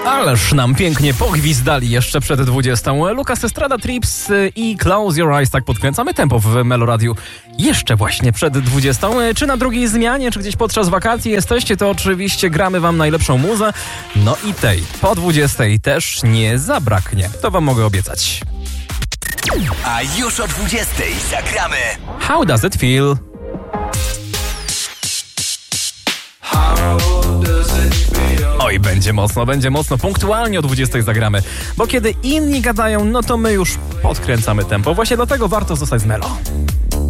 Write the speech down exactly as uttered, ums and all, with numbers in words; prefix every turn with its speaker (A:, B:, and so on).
A: Ależ nam pięknie pogwizdali jeszcze przed dwudziestą. Lucas Estrada, Trips i Close Your Eyes. Tak podkręcamy tempo w Meloradiu jeszcze właśnie przed dwudziestą. Czy na drugiej zmianie, czy gdzieś podczas wakacji jesteście, to oczywiście gramy wam najlepszą muzę. No i tej po dwudziestej też nie zabraknie. To wam mogę obiecać.
B: A już o dwudziestej zagramy
A: How Does It Feel? Oj, będzie mocno, będzie mocno. Punktualnie o dwudziestej zagramy. Bo kiedy inni gadają, no to my już podkręcamy tempo. Właśnie dlatego warto zostać z Melo.